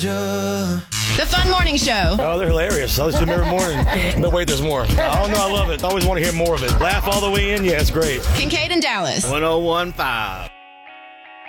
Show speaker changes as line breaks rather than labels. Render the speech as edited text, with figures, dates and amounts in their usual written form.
The Fun Morning Show.
Oh, they're hilarious. I listen to them every morning. No, wait, there's more. Oh, no, I love it. I always want to hear more of it. Laugh all the way in. Yeah, it's great.
Kincaid and Dallas.
1015.